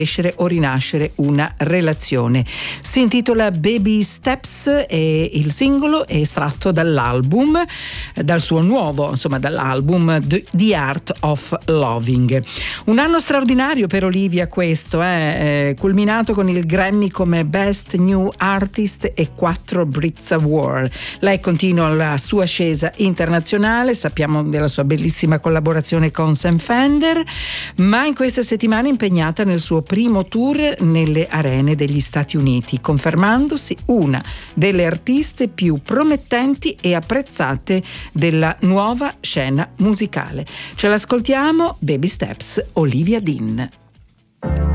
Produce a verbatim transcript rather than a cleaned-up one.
crescere o rinascere una relazione. Si intitola Baby Steps e il singolo è estratto dall'album, dal suo nuovo, insomma dall'album The Art of Loving. Un anno straordinario per Olivia questo, eh, eh, culminato con il Grammy come Best New Artist e quattro Brit Award. Lei continua la sua ascesa internazionale, sappiamo della sua bellissima collaborazione con Sam Fender, ma in queste settimane è impegnata nel suo primo tour nelle arene degli Stati Uniti, confermandosi una delle artiste più promettenti e apprezzate della nuova scena musicale. Ce l'ascoltiamo, Baby Steps, Olivia Dean.